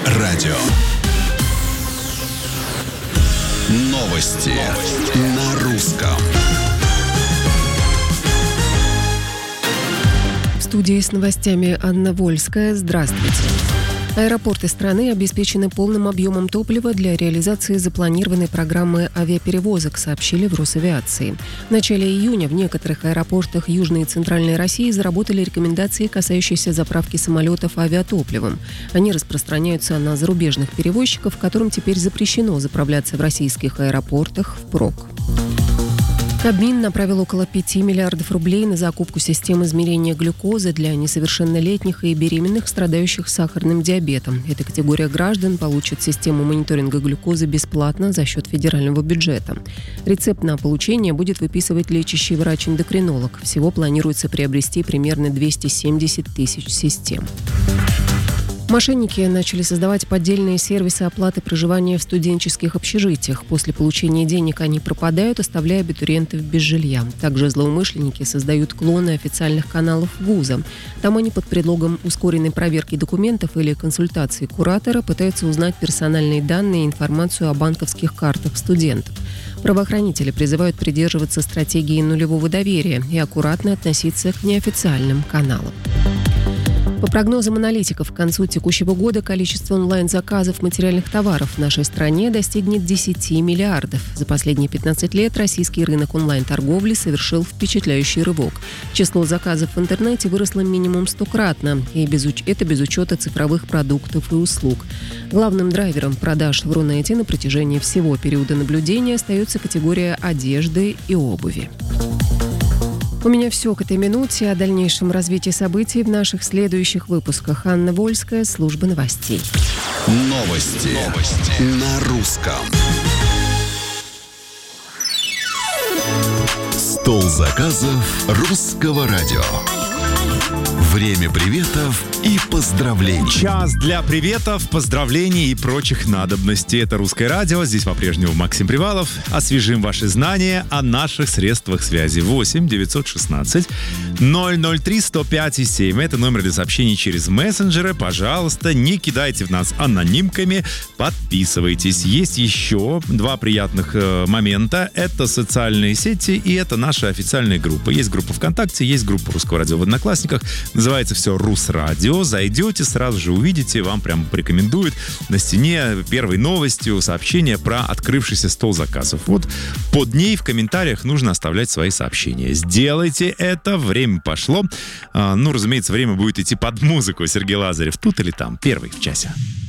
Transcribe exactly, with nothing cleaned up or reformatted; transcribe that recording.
радио. Новости, Новости. на русском. В студии с новостями Анна Вольская. Здравствуйте. Аэропорты страны обеспечены полным объемом топлива для реализации запланированной программы авиаперевозок, сообщили в Росавиации. В начале июня в некоторых аэропортах Южной и Центральной России заработали рекомендации, касающиеся заправки самолетов авиатопливом. Они распространяются на зарубежных перевозчиков, которым теперь запрещено заправляться в российских аэропортах впрок. Кабмин направил около пяти миллиардов рублей на закупку систем измерения глюкозы для несовершеннолетних и беременных, страдающих сахарным диабетом. Эта категория граждан получит систему мониторинга глюкозы бесплатно за счет федерального бюджета. Рецепт на получение будет выписывать лечащий врач-эндокринолог. Всего планируется приобрести примерно двести семьдесят тысяч систем. Мошенники начали создавать поддельные сервисы оплаты проживания в студенческих общежитиях. После получения денег они пропадают, оставляя абитуриентов без жилья. Также злоумышленники создают клоны официальных каналов вуза. Там они под предлогом ускоренной проверки документов или консультации куратора пытаются узнать персональные данные и информацию о банковских картах студентов. Правоохранители призывают придерживаться стратегии нулевого доверия и аккуратно относиться к неофициальным каналам. По прогнозам аналитиков, к концу текущего года количество онлайн-заказов материальных товаров в нашей стране достигнет десяти миллиардов. За последние пятнадцать лет российский рынок онлайн-торговли совершил впечатляющий рывок. Число заказов в интернете выросло минимум стократно, и без уч- это без учета цифровых продуктов и услуг. Главным драйвером продаж в Рунете на протяжении всего периода наблюдения остается категория одежды и обуви. У меня все к этой минуте. О дальнейшем развитии событий в наших следующих выпусках. Анна Вольская, служба новостей. Новости, Новости. на русском. Стол заказов русского радио. Время приветов и поздравлений. Час для приветов, поздравлений и прочих надобностей. Это «Русское радио». Здесь по-прежнему Максим Привалов. Освежим ваши знания о наших средствах связи. восемь девятьсот шестнадцать ноль ноль три сто пять и семь. Это номер для сообщений через мессенджеры. Пожалуйста, не кидайте в нас анонимками. Подписывайтесь. Есть еще два приятных э, момента. Это социальные сети и это наша официальная группа. Есть группа ВКонтакте, есть группа «Русского радио» в Одноклассниках. Называется все «Русрадио». Зайдете, сразу же увидите, вам прям порекомендуют на стене первой новостью сообщение про открывшийся стол заказов. Вот под ней в комментариях нужно оставлять свои сообщения. Сделайте это, время пошло. А, ну, разумеется, время будет идти под музыку. Сергей Лазарев тут или там, первый в часе.